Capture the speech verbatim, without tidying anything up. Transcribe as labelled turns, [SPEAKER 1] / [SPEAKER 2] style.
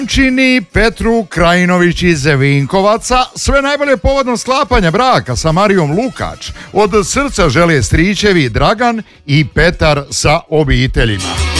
[SPEAKER 1] Čini Petru Krajinović iz Vinkovaca sve najbolje povodom sklapanja braka sa Marijom Lukač. Od srca žele stričevi Dragan i Petar sa obiteljima.